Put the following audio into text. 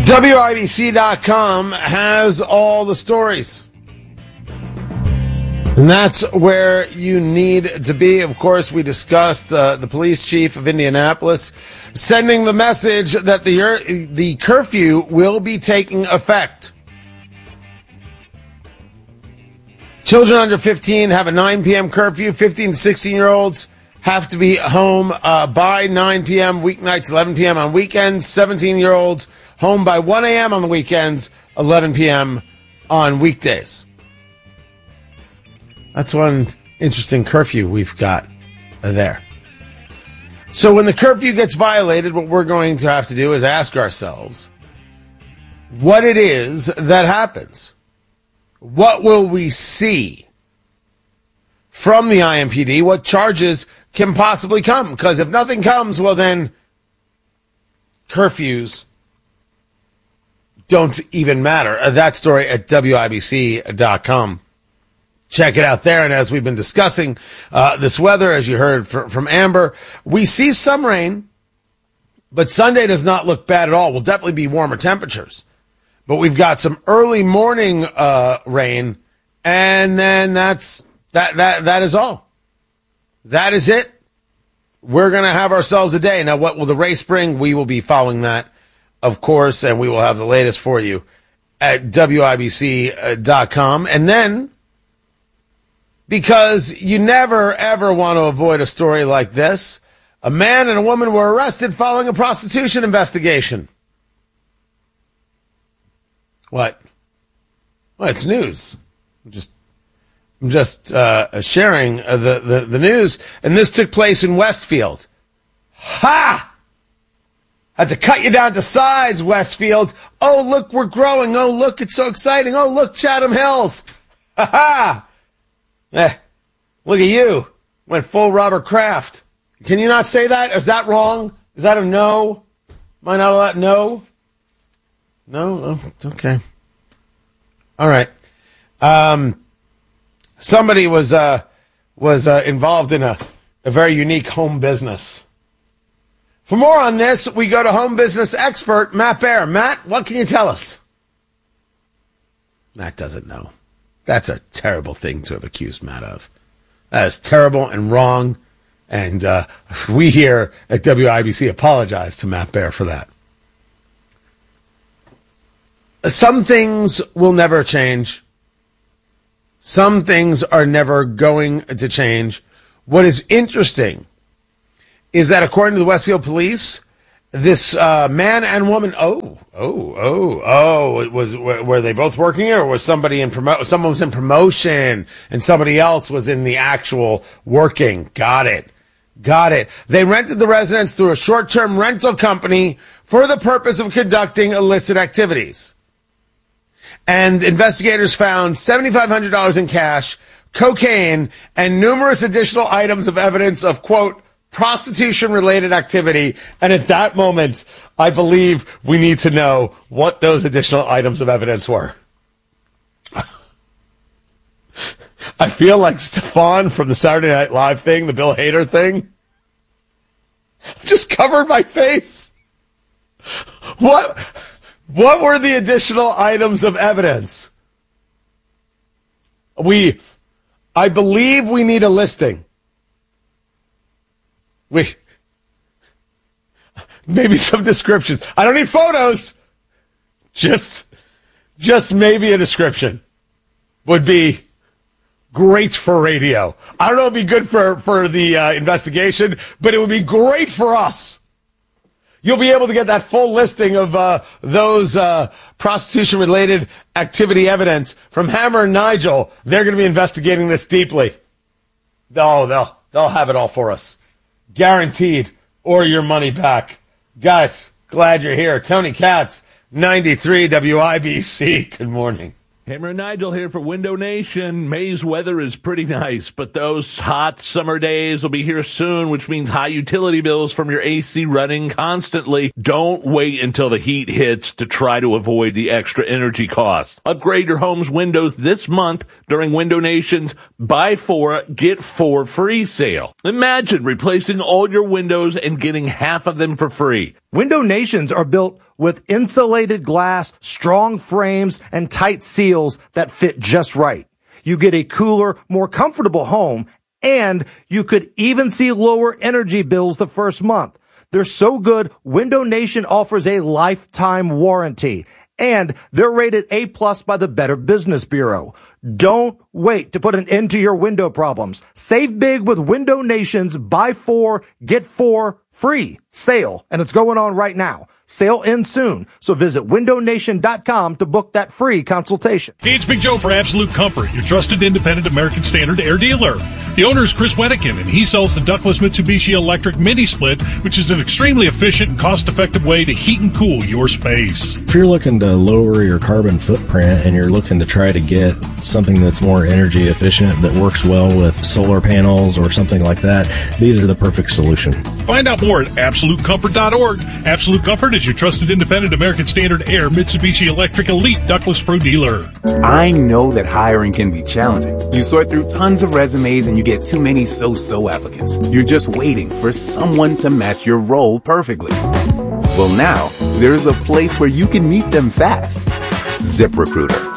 WIBC.com has all the stories. And that's where you need to be. Of course, we discussed the police chief of Indianapolis sending the message that the curfew will be taking effect. Children under 15 have a 9 p.m. curfew. 15 to 16-year-olds have to be home by 9 p.m. weeknights, 11 p.m. on weekends. 17-year-olds home by 1 a.m. on the weekends, 11 p.m. on weekdays. That's one interesting curfew we've got there. So when the curfew gets violated, what we're going to have to do is ask ourselves what it is that happens. What will we see from the IMPD? What charges can possibly come? Because if nothing comes, well then curfews don't even matter. That story at WIBC.com. Check it out there. And as we've been discussing this weather, as you heard from Amber, we see some rain, but Sunday does not look bad at all. Will definitely be warmer temperatures. But we've got some early morning rain, and then that is all. That is it. We're going to have ourselves a day. Now, what will the race bring? We will be following that, of course, and we will have the latest for you at WIBC.com. And then, because you never, ever want to avoid a story like this, a man and a woman were arrested following a prostitution investigation. What? Well, it's news. I'm just sharing the news. And this took place in Westfield. Ha! Had to cut you down to size, Westfield. Oh, look, we're growing. Oh, look, it's so exciting. Oh, look, Chatham Hills. Ha ha! Look at you. Went full Robert Kraft. Can you not say that? Is that wrong? Is that a no? Am I not allowed? No? No? Oh, okay. All right. Somebody was involved in a very unique home business. For more on this, we go to home business expert Matt Bear. Matt, what can you tell us? Matt doesn't know. That's a terrible thing to have accused Matt of. That is terrible and wrong. And we here at WIBC apologize to Matt Bear for that. Some things will never change. Some things are never going to change. What is interesting is that according to the Westfield Police, this man and woman, were they both working here, or was somebody someone was in promotion and somebody else was in the actual working? Got it. They rented the residence through a short-term rental company for the purpose of conducting illicit activities. And investigators found $7,500 in cash, cocaine, and numerous additional items of evidence of, quote, prostitution-related activity. And at that moment, I believe we need to know what those additional items of evidence were. I feel like Stefan from the Saturday Night Live thing, the Bill Hader thing. Just covered my face. What were the additional items of evidence? I believe we need a listing. Maybe some descriptions. I don't need photos. Just maybe a description would be great for radio. I don't know if it'd be good for the investigation, but it would be great for us. You'll be able to get that full listing of those prostitution-related activity evidence from Hammer and Nigel. They're going to be investigating this deeply. They'll have it all for us. Guaranteed, or your money back. Guys, glad you're here. Tony Katz, 93 WIBC. Good morning. Hammer and Nigel here for Window Nation. May's weather is pretty nice, but those hot summer days will be here soon, which means high utility bills from your AC running constantly. Don't wait until the heat hits to try to avoid the extra energy costs. Upgrade your home's windows this month during Window Nation's Buy 4, Get 4 free sale. Imagine replacing all your windows and getting half of them for free. Window Nations are built with insulated glass, strong frames, and tight seals that fit just right. You get a cooler, more comfortable home, and you could even see lower energy bills the first month. They're so good, Window Nation offers a lifetime warranty, and they're rated A+ by the Better Business Bureau. Don't wait to put an end to your window problems. Save big with Window Nation's buy 4, get 4 free sale, and it's going on right now. Sale ends soon, so visit windownation.com to book that free consultation. Hey, it's Big Joe for Absolute Comfort, your trusted independent American Standard air dealer. The owner is Chris Wettikin, and he sells the ductless Mitsubishi Electric Mini Split, which is an extremely efficient and cost-effective way to heat and cool your space. If you're looking to lower your carbon footprint and you're looking to try to get something that's more energy efficient that works well with solar panels or something like that, these are the perfect solution. Find out more at AbsoluteComfort.org. Absolute Comfort is your trusted independent American Standard Air Mitsubishi Electric Elite Ductless Pro dealer. I know that hiring can be challenging. You sort through tons of resumes and you get too many so-so applicants. You're just waiting for someone to match your role perfectly. Well, now there's a place where you can meet them fast. ZipRecruiter.